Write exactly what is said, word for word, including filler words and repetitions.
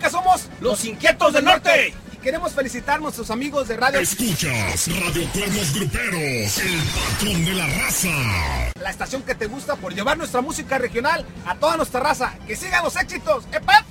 que somos los Inquietos del Norte. Y queremos felicitar a nuestros amigos de Radio... Escuchas Radio Cuernos Gruperos, el patrón de la raza. La estación que te gusta por llevar nuestra música regional a toda nuestra raza. ¡Que sigan los éxitos! ¡Epa!